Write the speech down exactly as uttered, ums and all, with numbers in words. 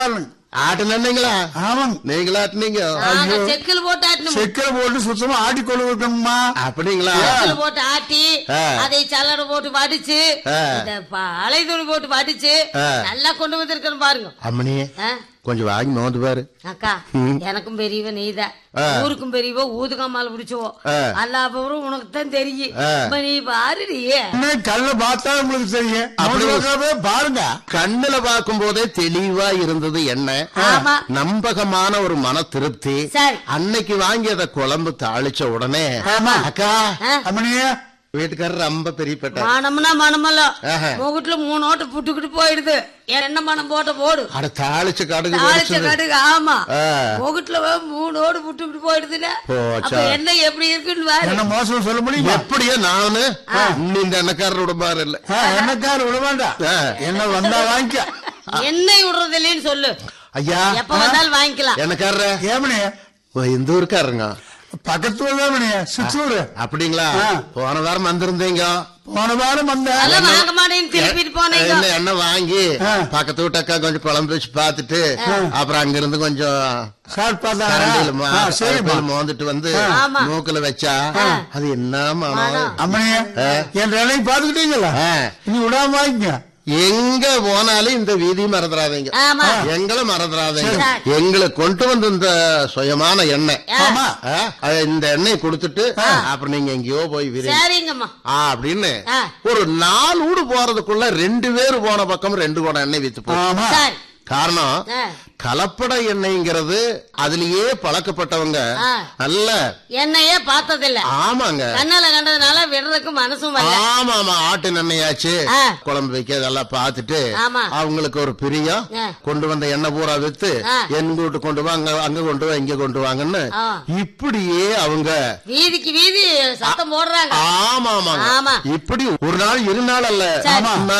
ஆட்டுனீங்களா? ஆமாங்க. நீங்களா ஆட்டுனீங்க? செக்கில் போட்டு ஆட்டணும். செக்கில் போட்டு சுத்தமா ஆட்டி கொள்ளுமா? அப்படிங்களா? செக்கில் போட்டு ஆட்டி அதை சல்லடை போட்டு வடிச்சு இந்த அலை துணி போட்டு வடிச்சு நல்லா கொண்டு வந்திருக்கணும் பாருங்க. அம்மனி கொஞ்சம் வாங்கி நோந்து பாரு. அக்கா எனக்கும் பெரியவ நீதான், ஊருக்கும் பெரியவோ ஊதுகாமால பிடிச்சவோ அல்லாப்பவரும் உனக்கு தான் தெரியும். நீ பாரு கல்ல பார்த்தா உங்களுக்கு தெரியும். அப்படி பாருங்க. கண்ணுல பார்க்கும் போதே தெளிவா இருந்தது என்ன, நம்பகமான ஒரு மன திருப்தி. அன்னைக்கு வாங்கி அதை குழம்பு தாளிச்ச உடனே அக்கா அம்மனியா வீட்டுக்காரர் ரொம்ப பெரியப்பட்ட மனம்னா மனமல்ல முகட்டுல மூணு ஓட்ட புட்டுக்கிட்டு போயிடுது. என்ன மனம் போட்ட போடு அட தாளிச்ச கடுகு தாளிச்ச கடுகு. ஆமா முகட்டுல மூணு ஓடு புட்டுக்கிட்டு போயிடுதுல என்ன எப்படி இருக்குன்னு மோசம் சொல்ல முடியும். எப்படியோ நானு இந்த எண்ணக்காரர் விடமாறு இல்ல. எண்ணக்காரர் விடமாண்டா, என்ன வந்தா வாங்கிக்க. எண்ணெய் விடுறது இல்லைன்னு சொல்லு ஐயா. எப்ப வந்தாலும் வாங்கிக்கலாம். எண்ணக்காரர ஏமனே இந்த ஊருக்காருங்க பக்கத்துல சித்தூர். அப்படிங்களா? போன வாரம் வந்திருந்தீங்க. போன வாரம் வந்த வாங்க மாட்டேன்னு திருப்பிட்டு போனீங்க. எண்ணெய் வாங்கி பக்கத்து வீட்டக்கா கொஞ்சம் குழம்பு வச்சு பாத்துட்டு அப்புறம் அங்க இருந்து கொஞ்சம் மோந்துட்டு வந்து மூக்குல வச்சா அது என்ன மனம். அம்மனியா என் வேலையை பாத்துக்கிட்டீங்களா? நீ விடாம வாங்கிக்க. எங்க போனாலும் இந்த வீதி மறந்துடாதீங்க, எங்களை மறந்துடாதீங்க. எங்களை கொண்டு வந்து இந்த சுயமான எண்ணெய் இந்த எண்ணெயை கொடுத்துட்டு அப்புறம் நீங்க எங்கேயோ போய் அப்படின்னு ஒரு நாலு ஊடு போறதுக்குள்ள ரெண்டு பேரு போன பக்கம் ரெண்டு கோட எண்ணெய் வித்து போச்சு. காரணம் கலப்பட எண்ணெய்ங்கிறது அதுலயே பழக்கப்பட்டவங்க நல்ல எண்ணெயே பார்த்ததில்ல. ஆமாங்க, கண்ணால கண்டதுனால விடுறதுக்கு மனசும் ஆமா ஆமா ஆட்டு எண்ணெயாச்சு குழம்பு வைக்க அதெல்லாம் பார்த்துட்டு அவங்களுக்கு ஒரு பிரியம். கொண்டு வந்த எண்ணெய் பூரா வித்து என் வீட்டு கொண்டு வாங்க, அங்க கொண்டு வா, இங்க கொண்டு வாங்கன்னு இப்படியே அவங்க வீதிக்கு வீதி சத்தம் போடுறாங்க. ஆமா ஆமா இப்படி ஒரு நாள் இரு நாள் அல்ல